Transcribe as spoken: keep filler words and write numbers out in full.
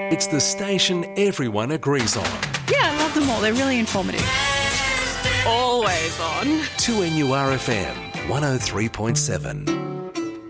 It's the station everyone agrees on. Yeah, I love them all. They're really informative. Always on. two N U R F M, one oh three point seven.